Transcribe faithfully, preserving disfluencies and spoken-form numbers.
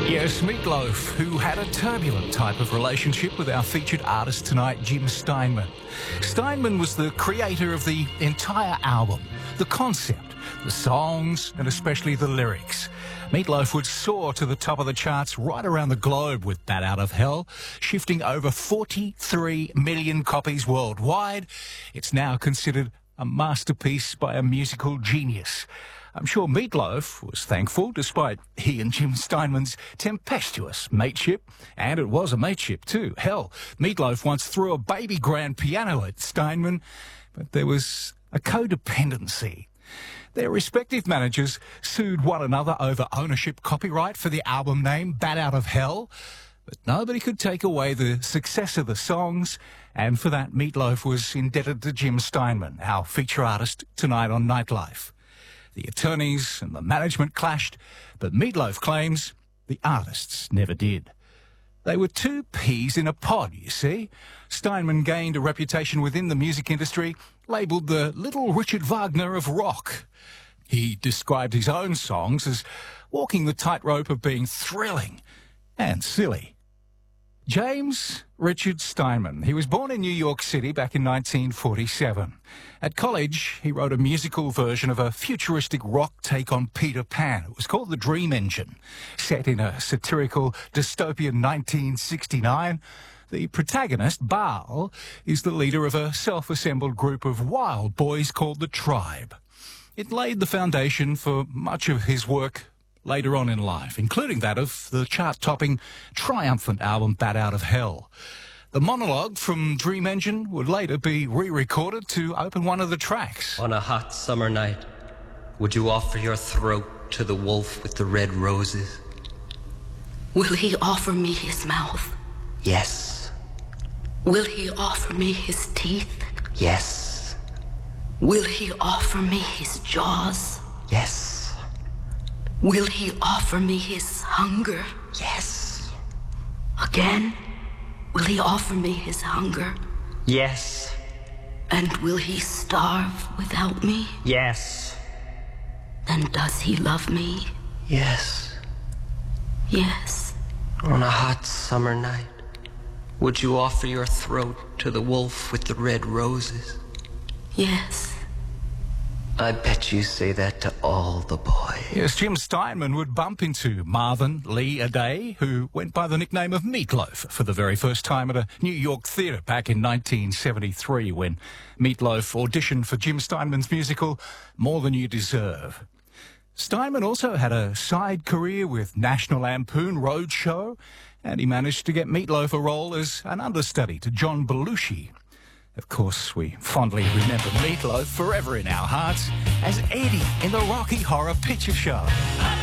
Yes, Meatloaf, who had a turbulent type of relationship with our featured artist tonight, Jim Steinman. Steinman was the creator of the entire album, the concept, the songs, and especially the lyrics. Meatloaf would soar to the top of the charts right around the globe with Bat Out of Hell, shifting over forty-three million copies worldwide. It's now considered a masterpiece by a musical genius. I'm sure Meatloaf was thankful, despite he and Jim Steinman's tempestuous mateship. And it was a mateship too. Hell, Meatloaf once threw a baby grand piano at Steinman, but there was a codependency. Their respective managers sued one another over ownership copyright for the album name Bat Out of Hell, but nobody could take away the success of the songs, and for that Meatloaf was indebted to Jim Steinman, our feature artist tonight on Nightlife. The attorneys and the management clashed, but Meatloaf claims the artists never did. They were two peas in a pod, you see. Steinman gained a reputation within the music industry, labelled the Little Richard Wagner of rock. He described his own songs as walking the tightrope of being thrilling and silly. James Richard Steinman. He was born in New York City back in nineteen forty-seven. At college, he wrote a musical version of a futuristic rock take on Peter Pan. It was called The Dream Engine. Set in a satirical dystopian nineteen sixty-nine, the protagonist, Baal, is the leader of a self-assembled group of wild boys called the Tribe. It laid the foundation for much of his work later on in life, including that of the chart-topping, triumphant album Bat Out of Hell. The monologue from Dream Engine would later be re-recorded to open one of the tracks. On a hot summer night, would you offer your throat to the wolf with the red roses? Will he offer me his mouth? Yes. Will he offer me his teeth? Yes. Will he offer me his jaws? Yes. Will he offer me his hunger? Yes. Again? Will he offer me his hunger? Yes. And will he starve without me? Yes. Then does he love me? Yes. Yes. On a hot summer night, would you offer your throat to the wolf with the red roses? Yes. I bet you say that to all the boys. Yes, Jim Steinman would bump into Marvin Lee Aday, who went by the nickname of Meatloaf for the very first time at a New York theatre back in nineteen seventy-three when Meatloaf auditioned for Jim Steinman's musical More Than You Deserve. Steinman also had a side career with National Lampoon Roadshow, and he managed to get Meatloaf a role as an understudy to John Belushi. Of course, we fondly remember Meatloaf forever in our hearts as Eddie in the Rocky Horror Picture Show.